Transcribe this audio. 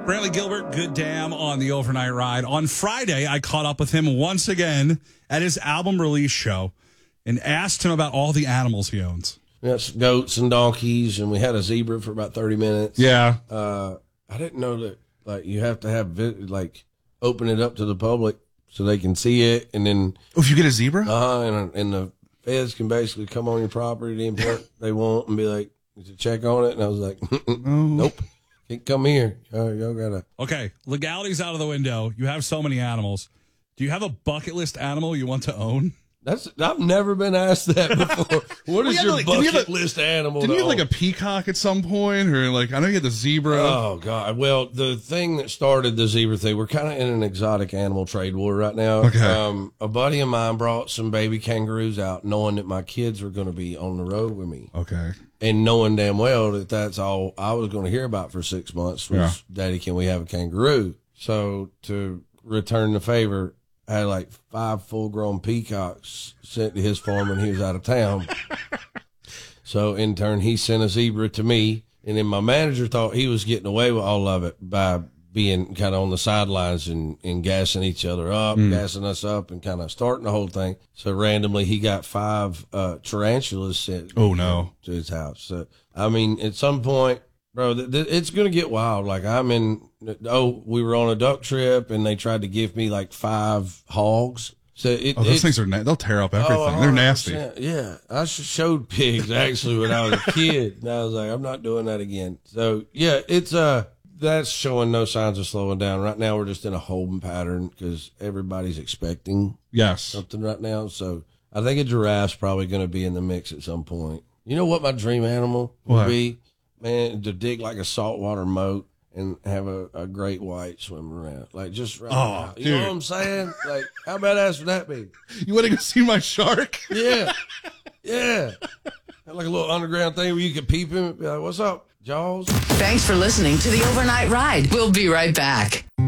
Brantley Gilbert, good damn on the overnight ride. On Friday, I caught up with him once again at his album release show and asked him about all the animals he owns. We got goats and donkeys, and we had a zebra for about 30 minutes. Yeah. I didn't know that, like, you have to have, open it up to the public so they can see it, and then... Oh, if you get a zebra? And the feds can basically come on your property the import they want and be like, to check on it, and I was like, nope. Can't come here. Y'all gotta. Okay, legality's out of the window. You have so many animals. Do you have a bucket list animal you want to own? I've never been asked that before. What is your bucket list animal? Didn't you have like a peacock at some point, or like I know you had the zebra? Oh God! Well, the thing that started the zebra thing, we're kind of in an exotic animal trade war right now. Okay. A buddy of mine brought some baby kangaroos out, knowing that my kids were going to be on the road with me. Okay. And knowing damn well that that's all I was going to hear about for 6 months was, Daddy, can we have a kangaroo? So to return the favor, I had like 5 full-grown peacocks sent to his farm when he was out of town. So in turn, he sent a zebra to me. And then my manager thought he was getting away with all of it by being kind of on the sidelines and gassing each other up, gassing us up, and kind of starting the whole thing. So randomly, he got 5 tarantulas sent to his house. So, I mean, at some point, bro, it's going to get wild. Like, we were on a duck trip, and they tried to give me like 5 hogs. So those things they'll tear up everything. They're nasty. Yeah. I showed pigs actually when I was a kid, and I was like, I'm not doing that again. So, yeah, that's showing no signs of slowing down. Right now, we're just in a holding pattern because everybody's expecting something right now. So I think a giraffe's probably going to be in the mix at some point. You know what my dream animal would be? Man, to dig like a saltwater moat and have a great white swimming around. Like, just right now. You know what I'm saying? Like, how badass would that be? You want to go see my shark? Yeah. Yeah. Have like a little underground thing where you could peep him and be like, what's up, Jaws? Thanks for listening to the Overnight Ride. We'll be right back.